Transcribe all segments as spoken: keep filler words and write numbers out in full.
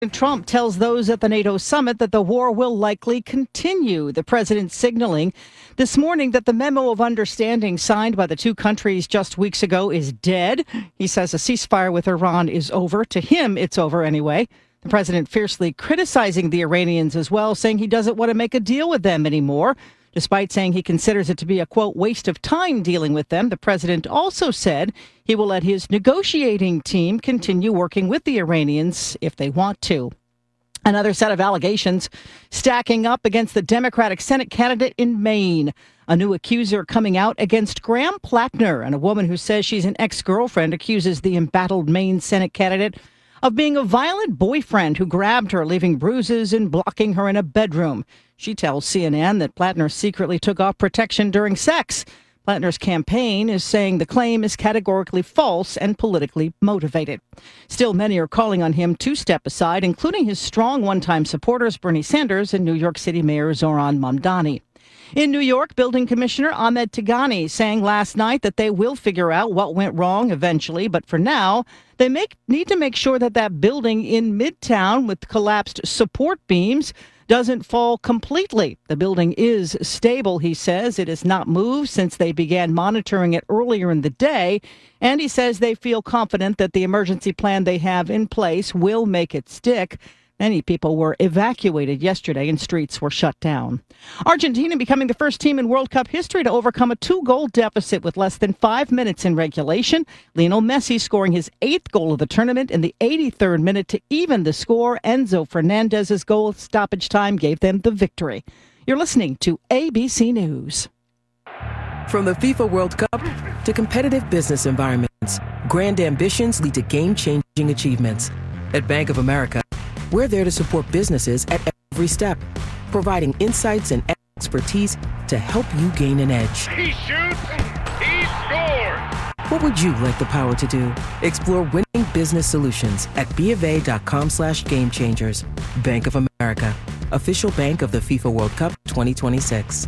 Trump tells those at the NATO summit that the war will likely continue. The president signaling this morning that the memo of understanding signed by the two countries just weeks ago is dead. He says a ceasefire with Iran is over. To him, it's over anyway. The president fiercely criticizing the Iranians as well, saying he doesn't want to make a deal with them anymore. Despite saying he considers it to be a, quote, waste of time dealing with them, the president also said he will let his negotiating team continue working with the Iranians if they want to. Another set of allegations stacking up against the Democratic Senate candidate in Maine. A new accuser coming out against Graham Plattner, and a woman who says she's an ex-girlfriend accuses the embattled Maine Senate candidate of being a violent boyfriend who grabbed her, leaving bruises and blocking her in a bedroom. She tells C N N that Plattner secretly took off protection during sex. Plattner's campaign is saying the claim is categorically false and politically motivated. Still, many are calling on him to step aside, including his strong one-time supporters Bernie Sanders and New York City Mayor Zohran Mamdani. In New York, Building Commissioner Ahmed Tigani saying last night that they will figure out what went wrong eventually, but for now, they make, need to make sure that that building in Midtown with collapsed support beams doesn't fall completely. The building is stable, he says. It has not moved since they began monitoring it earlier in the day, and he says they feel confident that the emergency plan they have in place will make it stick. Many people were evacuated yesterday and streets were shut down. Argentina becoming the first team in World Cup history to overcome a two-goal deficit with less than five minutes in regulation. Lionel Messi scoring his eighth goal of the tournament in the eighty-third minute to even the score. Enzo Fernandez's goal stoppage time gave them the victory. You're listening to A B C News. From the FIFA World Cup to competitive business environments, grand ambitions lead to game-changing achievements. At Bank of America, we're there to support businesses at every step, providing insights and expertise to help you gain an edge. He shoots, he scores! What would you like the power to do? Explore winning business solutions at BofA.com slash game changers. Bank of America, official bank of the FIFA World Cup twenty twenty-six.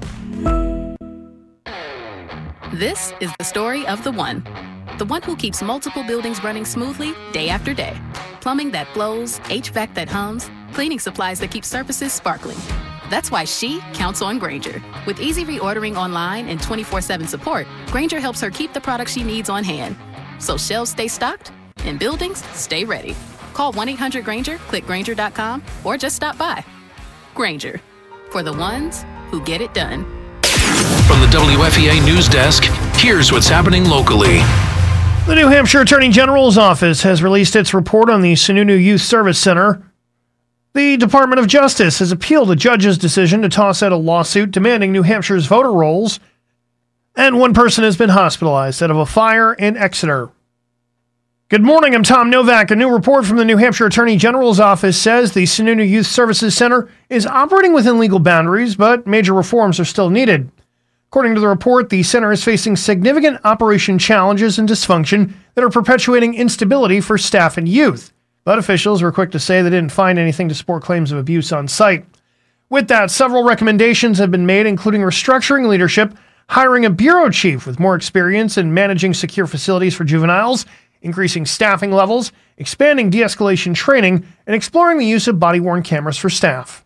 This is the story of the one. The one who keeps multiple buildings running smoothly day after day. Plumbing that flows, H V A C that hums, cleaning supplies that keep surfaces sparkling. That's why she counts on Grainger. With easy reordering online and twenty-four seven support, Grainger helps her keep the products she needs on hand. So shelves stay stocked and buildings stay ready. Call one eight hundred Grainger, click Grainger dot com, or just stop by. Grainger, for the ones who get it done. From the W F E A News Desk, here's what's happening locally. The New Hampshire Attorney General's office has released its report on the Sununu Youth Service Center. The Department of Justice has appealed a judge's decision to toss out a lawsuit demanding New Hampshire's voter rolls, and one person has been hospitalized out of a fire in Exeter. Good morning, I'm Tom Novak. A new report from the New Hampshire Attorney General's office says the Sununu Youth Services Center is operating within legal boundaries, but major reforms are still needed. According to the report, the center is facing significant operation challenges and dysfunction that are perpetuating instability for staff and youth. But officials were quick to say they didn't find anything to support claims of abuse on site. With that, several recommendations have been made, including restructuring leadership, hiring a bureau chief with more experience in managing secure facilities for juveniles, increasing staffing levels, expanding de-escalation training, and exploring the use of body-worn cameras for staff.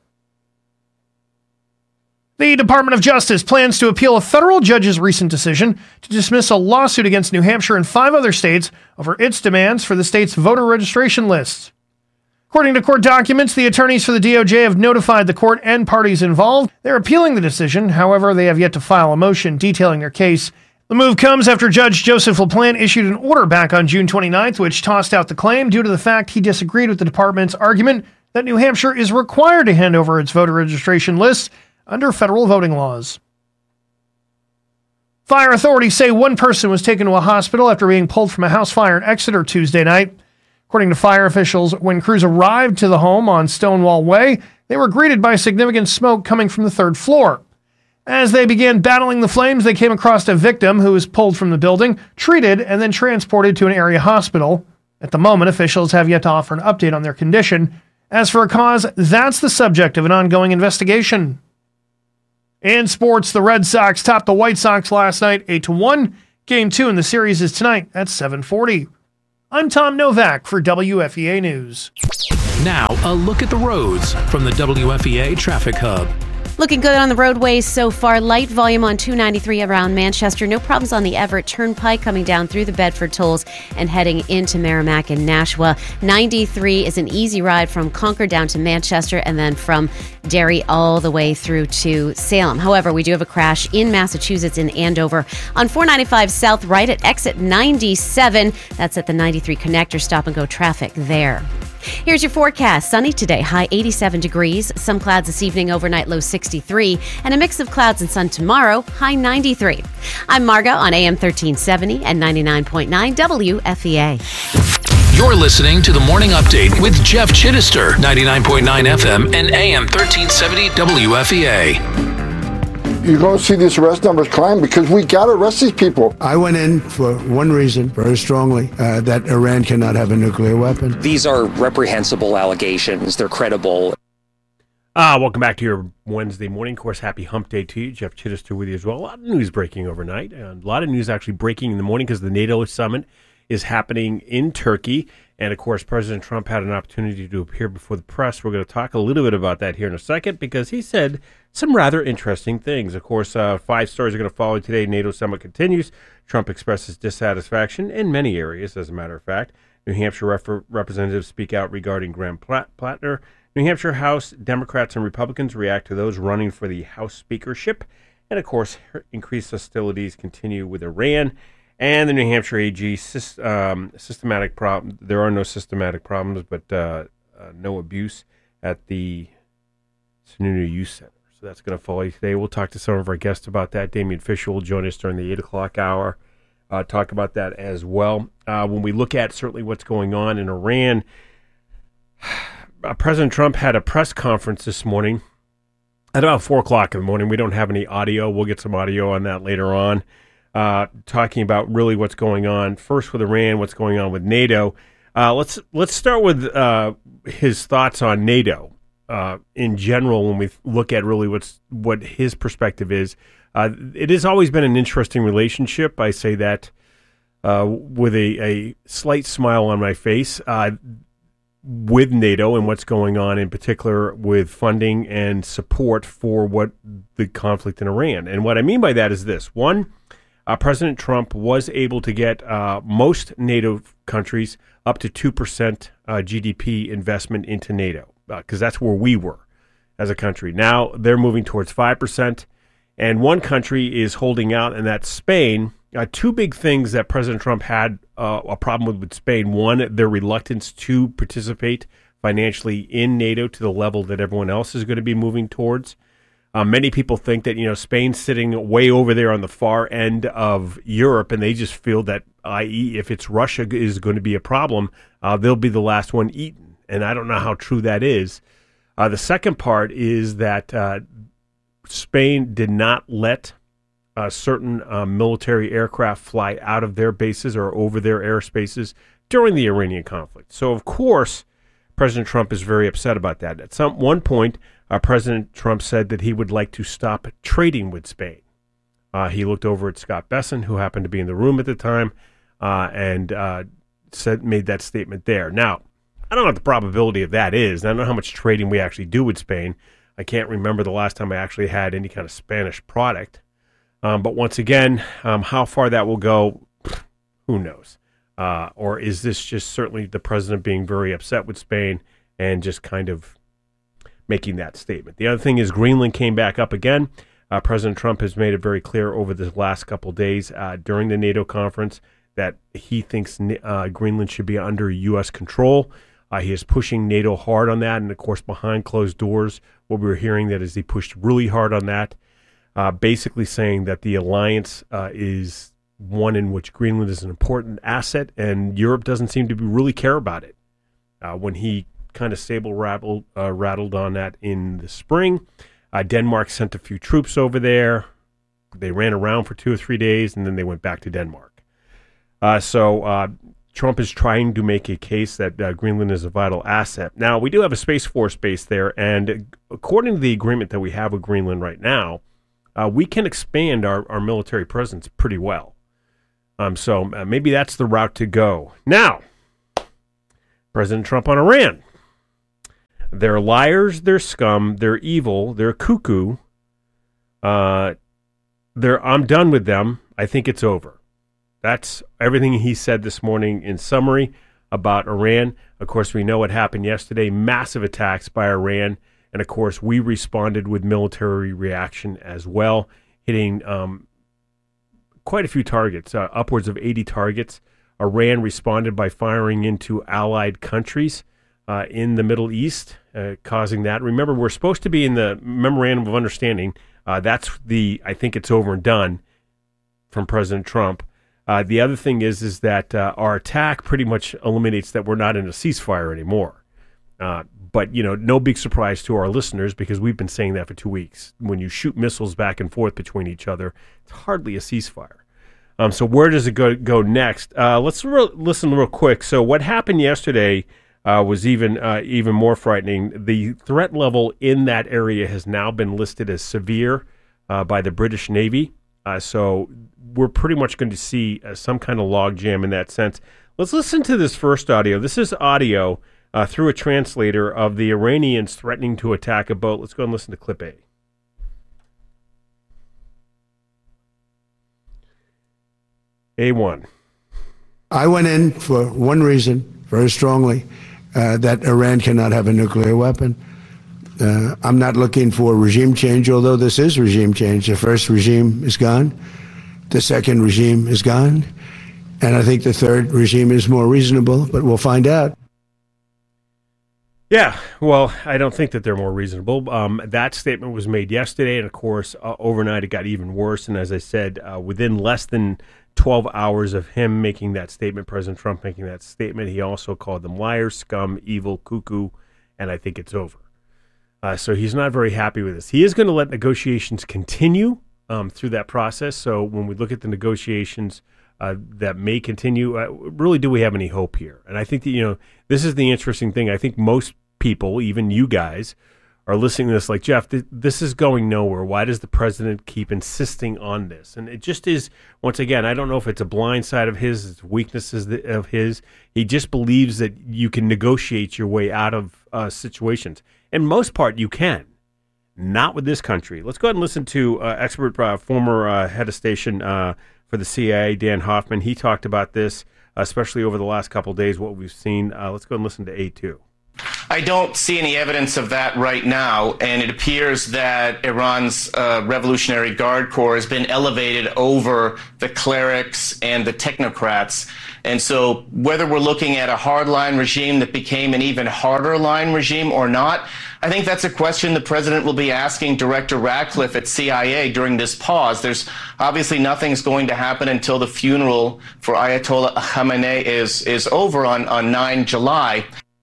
The Department of Justice plans to appeal a federal judge's recent decision to dismiss a lawsuit against New Hampshire and five other states over its demands for the state's voter registration lists. According to court documents, the attorneys for the D O J have notified the court and parties involved. They're appealing the decision. However, they have yet to file a motion detailing their case. The move comes after Judge Joseph LaPlante issued an order back on June twenty-ninth, which tossed out the claim due to the fact he disagreed with the department's argument that New Hampshire is required to hand over its voter registration lists under federal voting laws. Fire authorities say one person was taken to a hospital after being pulled from a house fire in Exeter Tuesday night. According to fire officials, when crews arrived to the home on Stonewall Way, they were greeted by significant smoke coming from the third floor. As they began battling the flames, they came across a victim who was pulled from the building, treated, and then transported to an area hospital. At the moment, officials have yet to offer an update on their condition. As for a cause, that's the subject of an ongoing investigation. In sports, the Red Sox topped the White Sox last night eight to one. Game two in the series is tonight at seven forty. I'm Tom Novak for W F E A News. Now, a look at the roads from the W F E A Traffic Hub. Looking good on the roadways so far. Light volume on two ninety-three around Manchester. No problems on the Everett Turnpike coming down through the Bedford tolls and heading into Merrimack and Nashua. ninety-three is an easy ride from Concord down to Manchester and then from Derry all the way through to Salem. However, we do have a crash in Massachusetts in Andover on four ninety-five South right at exit ninety-seven. That's at the ninety-three connector. Stop and go traffic there. Here's your forecast. Sunny today, high eighty-seven degrees. Some clouds this evening, overnight low sixty-three. And a mix of clouds and sun tomorrow, high ninety-three. I'm Marga on A M thirteen seventy and ninety-nine point nine W F E A. You're listening to the Morning Update with Jeff Chittister, ninety-nine point nine F M and A M thirteen seventy W F E A. You're going to see these arrest numbers climb because we got to arrest these people. I went in for one reason, very strongly, uh, that Iran cannot have a nuclear weapon. These are reprehensible allegations. They're credible. Ah, welcome back to your Wednesday morning. Of course, happy hump day to you. Jeff Chittister with you as well. A lot of news breaking overnight. And a lot of news actually breaking in the morning because the NATO summit is happening in Turkey. And, of course, President Trump had an opportunity to appear before the press. We're going to talk a little bit about that here in a second because he said some rather interesting things. Of course, uh, five stories are going to follow today. NATO summit continues. Trump expresses dissatisfaction in many areas, as a matter of fact. New Hampshire rep- representatives speak out regarding Graham Plattner. New Hampshire House Democrats and Republicans react to those running for the House speakership. And, of course, increased hostilities continue with Iran. And the New Hampshire A G, um, systematic problem. There are no systematic problems, but uh, uh, no abuse at the Sununu Youth Center. So that's going to follow you today. We'll talk to some of our guests about that. Damien Fisher will join us during the eight o'clock hour. Uh, talk about that as well. Uh, when we look at certainly what's going on in Iran, uh, President Trump had a press conference this morning at about four o'clock in the morning. We don't have any audio. We'll get some audio on that later on. Uh, talking about really what's going on first with Iran, what's going on with NATO. Uh, let's let's start with uh, his thoughts on NATO uh, in general. When we look at really what's what his perspective is, uh, it has always been an interesting relationship. I say that uh, with a, a slight smile on my face uh, with NATO and what's going on, in particular with funding and support for what the conflict in Iran. And what I mean by that is this: one. Uh, President Trump was able to get uh, most NATO countries up to two percent uh, G D P investment into NATO, because uh, that's where we were as a country. Now they're moving towards five percent, and one country is holding out, and that's Spain. Uh, two big things that President Trump had uh, a problem with with Spain. One, their reluctance to participate financially in NATO to the level that everyone else is going to be moving towards. Uh, many people think that, you know, Spain's sitting way over there on the far end of Europe, and they just feel that, that is, if it's Russia is going to be a problem, uh, they'll be the last one eaten. And I don't know how true that is. Uh, the second part is that uh, Spain did not let uh, certain uh, military aircraft fly out of their bases or over their airspaces during the Iranian conflict. So, of course, President Trump is very upset about that. At some one point, Uh, President Trump said that he would like to stop trading with Spain. Uh, he looked over at Scott Bessent, who happened to be in the room at the time, uh, and uh, said made that statement there. Now, I don't know what the probability of that is. I don't know how much trading we actually do with Spain. I can't remember the last time I actually had any kind of Spanish product. Um, but once again, um, how far that will go, who knows? Uh, or is this just certainly the president being very upset with Spain and just kind of making that statement? The other thing is Greenland came back up again. Uh, President Trump has made it very clear over the last couple of days uh, during the NATO conference that he thinks uh, Greenland should be under U S control. Uh, he is pushing NATO hard on that. And, of course, behind closed doors, what we were hearing that is he pushed really hard on that, uh, basically saying that the alliance uh, is one in which Greenland is an important asset, and Europe doesn't seem to be really care about it. Uh, when he kind of sable rattled, uh, rattled on that in the spring. Uh, Denmark sent a few troops over there. They ran around for two or three days, and then they went back to Denmark. Uh, so uh, Trump is trying to make a case that uh, Greenland is a vital asset. Now, we do have a Space Force base there, and according to the agreement that we have with Greenland right now, uh, we can expand our, our military presence pretty well. Um, so uh, maybe that's the route to go. Now, President Trump on Iran. They're liars, they're scum, they're evil, they're cuckoo. Uh, they're, I'm done with them. I think it's over. That's everything he said this morning in summary about Iran. Of course, we know what happened yesterday, massive attacks by Iran. And, of course, we responded with military reaction as well, hitting um, quite a few targets, uh, upwards of eighty targets. Iran responded by firing into allied countries uh, in the Middle East, uh, causing that. Remember, we're supposed to be in the Memorandum of Understanding. Uh, that's the, I think it's over and done from President Trump. Uh, the other thing is, is that uh, our attack pretty much eliminates that we're not in a ceasefire anymore. Uh, but, you know, no big surprise to our listeners because we've been saying that for two weeks. When you shoot missiles back and forth between each other, it's hardly a ceasefire. Um, so where does it go, go next? Uh, let's re- listen real quick. So what happened yesterday uh, was even uh, even more frightening. The threat level in that area has now been listed as severe uh, by the British Navy. Uh, so we're pretty much going to see uh, some kind of logjam in that sense. Let's listen to this first audio. This is audio uh, through a translator of the Iranians threatening to attack a boat. Let's go and listen to clip A. A one. I went in for one reason, very strongly, uh, that Iran cannot have a nuclear weapon. Uh, I'm not looking for regime change, although this is regime change. The first regime is gone. The second regime is gone. And I think the third regime is more reasonable, but we'll find out. Yeah, well, I don't think that they're more reasonable. Um, that statement was made yesterday, and of course, uh, overnight it got even worse. And as I said, uh, within less than twelve hours of him making that statement, President Trump making that statement, he also called them liars, scum, evil, cuckoo, and I think it's over. Uh, so he's not very happy with this. He is going to let negotiations continue um, through that process. So when we look at the negotiations uh, that may continue, uh, really, do we have any hope here? And I think that, you know, this is the interesting thing. I think most people, even you guys, are listening to this like, Jeff, th- this is going nowhere. Why does the president keep insisting on this? And it just is, once again, I don't know if it's a blind side of his, it's weaknesses of his. He just believes that you can negotiate your way out of uh, situations. In most part, you can. Not with this country. Let's go ahead and listen to uh, expert, uh, former uh, head of station uh, for the C I A, Dan Hoffman. He talked about this, especially over the last couple of days, what we've seen. Uh, let's go and listen to A two. I don't see any evidence of that right now, and it appears that Iran's uh, Revolutionary Guard Corps has been elevated over the clerics and the technocrats. And so whether we're looking at a hardline regime that became an even harder line regime or not, I think that's a question the president will be asking Director Ratcliffe at C I A during this pause. There's obviously nothing's going to happen until the funeral for Ayatollah Khamenei is, is over on, on nine July.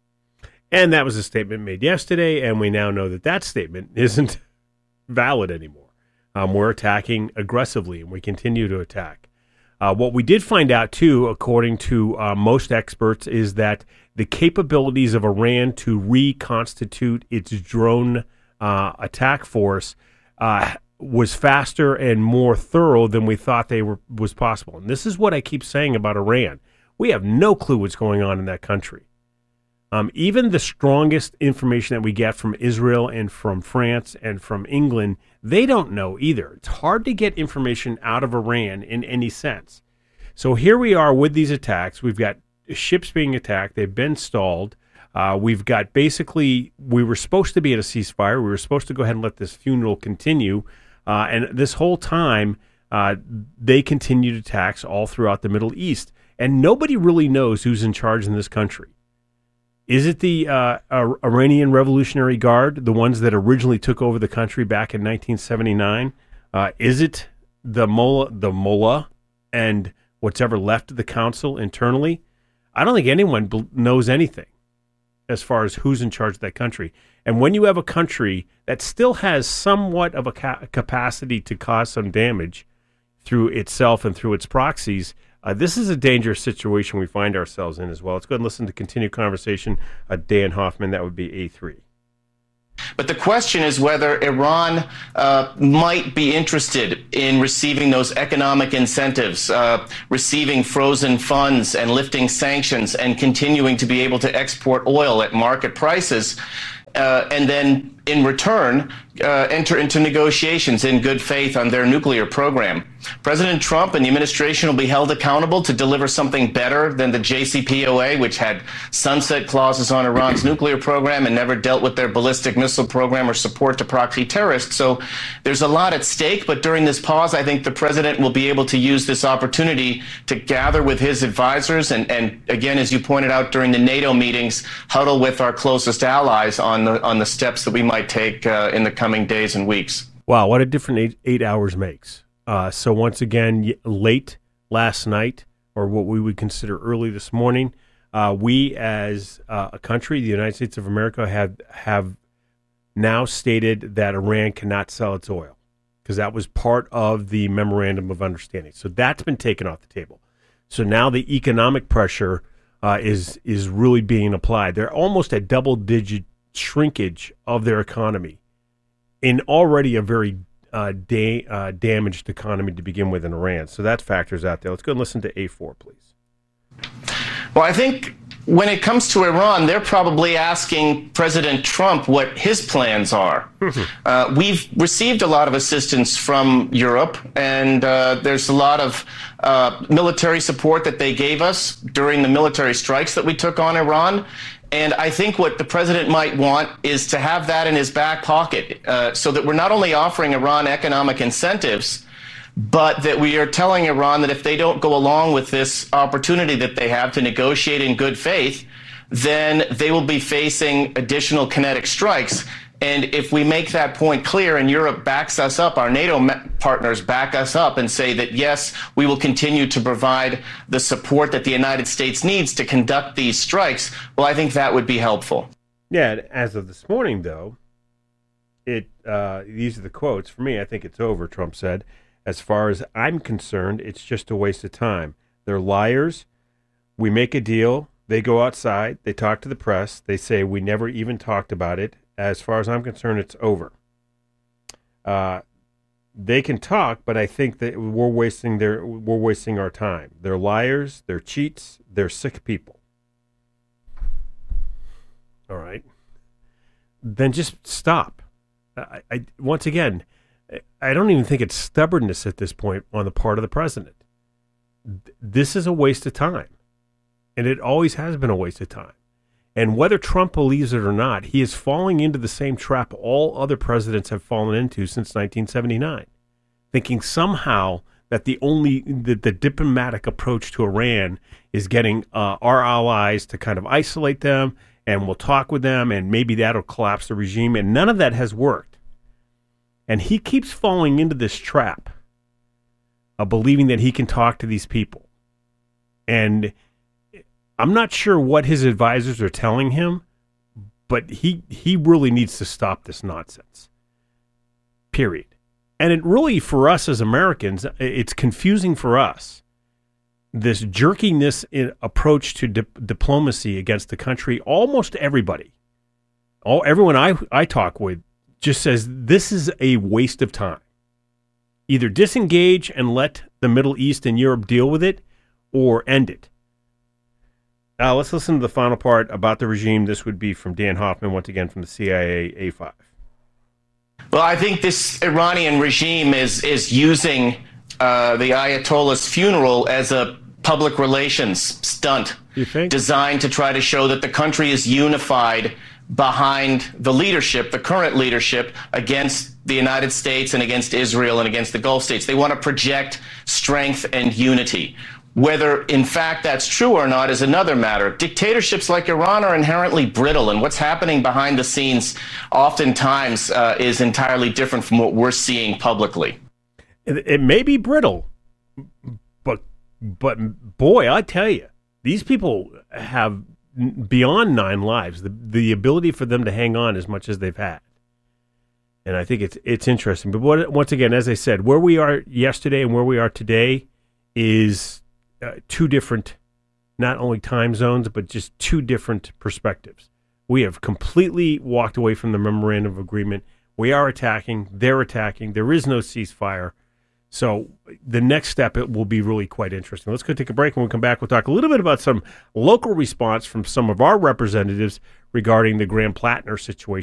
And that was a statement made yesterday, and we now know that that statement isn't valid anymore. Um, we're attacking aggressively, and we continue to attack. Uh, what we did find out, too, according to uh, most experts, is that the capabilities of Iran to reconstitute its drone uh, attack force uh, was faster and more thorough than we thought they were was possible. And this is what I keep saying about Iran. We have no clue what's going on in that country. Um, even the strongest information that we get from Israel and from France and from England, they don't know either. It's hard to get information out of Iran in any sense. So here we are with these attacks. We've got ships being attacked. They've been stalled. Uh, we've got basically, we were supposed to be at a ceasefire. We were supposed to go ahead and let this funeral continue. Uh, and this whole time, uh, they continued attacks all throughout the Middle East. And nobody really knows who's in charge in this country. Is it the uh, Iranian Revolutionary Guard, the ones that originally took over the country back in nineteen seventy-nine? Uh, is it the mullah, the mullah and what's ever left of the council internally? I don't think anyone b- knows anything as far as who's in charge of that country. And when you have a country that still has somewhat of a ca- capacity to cause some damage through itself and through its proxies, Uh, this is a dangerous situation we find ourselves in as well. Let's go ahead and listen to continued conversation. Uh, Dan Hoffman, that would be A three. But the question is whether Iran uh, might be interested in receiving those economic incentives, uh, receiving frozen funds and lifting sanctions and continuing to be able to export oil at market prices. uh, and then in return uh, enter into negotiations in good faith on their nuclear program. President Trump and the administration will be held accountable to deliver something better than the J C P O A, which had sunset clauses on Iran's nuclear program and never dealt with their ballistic missile program or support to proxy terrorists. So there's a lot at stake, but during this pause, I think the president will be able to use this opportunity to gather with his advisors and, and again, as you pointed out during the NATO meetings, huddle with our closest allies on the on the steps that we might take uh, in the coming days and weeks. Wow, what a difference eight, eight hours makes. Uh, so once again, late last night, or what we would consider early this morning, uh, we as uh, a country, the United States of America, have have now stated that Iran cannot sell its oil, because that was part of the memorandum of understanding. So that's been taken off the table. So now the economic pressure uh, is is really being applied. They're almost at double-digit shrinkage of their economy in already a very uh, da- uh, damaged economy to begin with in Iran. So that factors out there. Let's go and listen to A four, please. Well, I think when it comes to Iran, they're probably asking President Trump what his plans are. uh, we've received a lot of assistance from Europe, and uh, there's a lot of uh, military support that they gave us during the military strikes that we took on Iran. And I think what the president might want is to have that in his back pocket uh, so that we're not only offering Iran economic incentives, but that we are telling Iran that if they don't go along with this opportunity that they have to negotiate in good faith, then they will be facing additional kinetic strikes. And if we make that point clear and Europe backs us up, our NATO partners back us up and say that, yes, we will continue to provide the support that the United States needs to conduct these strikes, well, I think that would be helpful. Yeah, as of this morning, though, it uh, these are the quotes. For me, I think it's over, Trump said. As far as I'm concerned, it's just a waste of time. They're liars. We make a deal. They go outside. They talk to the press. They say, we never even talked about it. As far as I'm concerned, it's over. Uh, they can talk, but I think that we're wasting their we're wasting our time. They're liars. They're cheats. They're sick people. All right. Then just stop. I, I once again, I don't even think it's stubbornness at this point on the part of the president. This is a waste of time, and it always has been a waste of time. And whether Trump believes it or not, he is falling into the same trap all other presidents have fallen into since nineteen seventy-nine, thinking somehow that the only the, the diplomatic approach to Iran is getting uh, our allies to kind of isolate them, and we'll talk with them, and maybe that'll collapse the regime. And none of that has worked. And he keeps falling into this trap of believing that he can talk to these people. And I'm not sure what his advisors are telling him, but he he really needs to stop this nonsense. Period. And it really, for us as Americans, it's confusing for us. This jerkiness in approach to di- diplomacy against the country, almost everybody, all everyone I I talk with just says this is a waste of time. Either disengage and let the Middle East and Europe deal with it, or end it. Uh, let's listen to the final part about the regime. This would be from Dan Hoffman, once again from the C I A, A five. Well, I think this Iranian regime is is using uh, the Ayatollah's funeral as a public relations stunt. You think? Designed to try to show that the country is unified behind the leadership, the current leadership, against the United States and against Israel and against the Gulf states. They want to project strength and unity. Whether, in fact, that's true or not is another matter. Dictatorships like Iran are inherently brittle, and what's happening behind the scenes oftentimes uh, is entirely different from what we're seeing publicly. It, it may be brittle, but, but boy, I tell you, these people have beyond nine lives, the, the ability for them to hang on as much as they've had. And I think it's it's interesting. But what, once again, as I said, where we are yesterday and where we are today is Uh, two different, not only time zones, but just two different perspectives. We have completely walked away from the memorandum of agreement. We are attacking. They're attacking. There is no ceasefire. So the next step, it will be really quite interesting. Let's go take a break. When we come back, we'll talk a little bit about some local response from some of our representatives regarding the Graham Plattner situation.